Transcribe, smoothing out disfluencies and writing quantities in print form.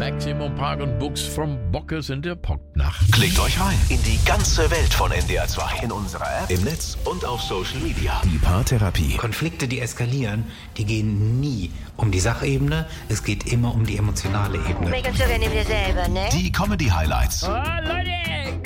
Maximum Park und Books from Bockes in der Pocknacht. Klickt euch rein in die ganze Welt von NDR 2. In unserer App, im Netz und auf Social Media. Die Paartherapie. Konflikte, die eskalieren, die gehen nie um die Sachebene. Es geht immer um die emotionale Ebene. Milch und Zucker nehmt ihr selber, ne? Die Comedy-Highlights. Oh, Leute!